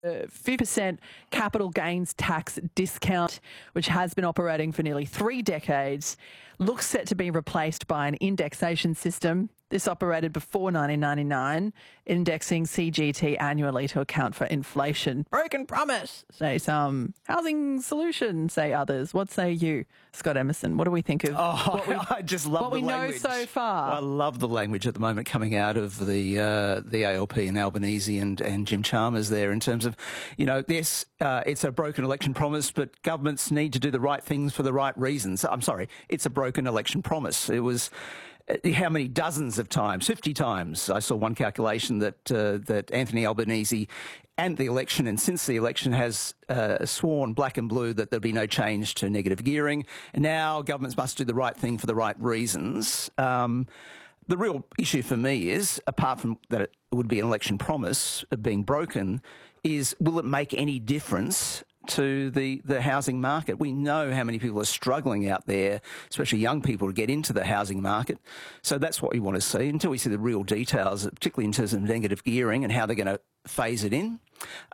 50% capital gains tax discount, which has been operating for nearly 3 decades, looks set to be replaced by an indexation system. This operated before 1999, indexing CGT annually to account for inflation. Broken promise, say some. Housing solution, say others. What say you, Scott Emerson? What do we think of I just love what the we know language. so far? I love the language at the moment coming out of the ALP and Albanese and Jim Chalmers there in terms of, yes, it's a broken election promise, but governments need to do the right things for the right reasons. I'm sorry, it's a broken election promise. It was how many dozens of times, 50 times. I saw one calculation that Anthony Albanese and the election and since the election has sworn black and blue that there'll be no change to negative gearing. And now governments must do the right thing for the right reasons. The real issue for me is, apart from that it would be an election promise being broken, is will it make any difference to the housing market? We know how many people are struggling out there, especially young people, to get into the housing market. So that's what we want to see. Until we see the real details, particularly in terms of negative gearing and how they're going to phase it in,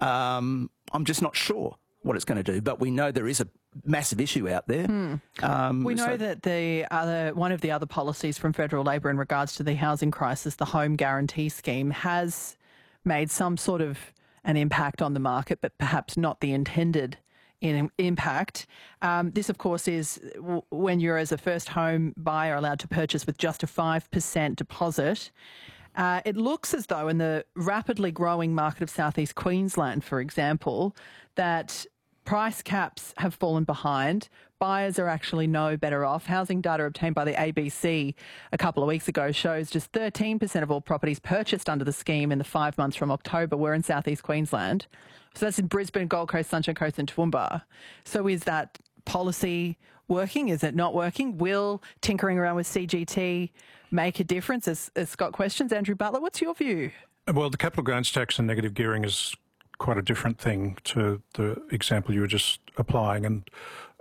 I'm just not sure what it's going to do. But we know there is a massive issue out there. We know that one of the other policies from federal Labor in regards to the housing crisis, the Home Guarantee Scheme, has made some sort of an impact on the market, but perhaps not the intended impact. This, of course, is when you're, as a first home buyer, allowed to purchase with just a 5% deposit. It looks as though in the rapidly growing market of southeast Queensland, for example, that price caps have fallen behind. Buyers are actually no better off. Housing data obtained by the ABC a couple of weeks ago shows just 13% of all properties purchased under the scheme in the 5 months from October were in southeast Queensland. So that's in Brisbane, Gold Coast, Sunshine Coast and Toowoomba. So is that policy working? Is it not working? Will tinkering around with CGT make a difference? As Scott questions, Andrew Butler, what's your view? Well, the capital gains tax and negative gearing is quite a different thing to the example you were just applying. And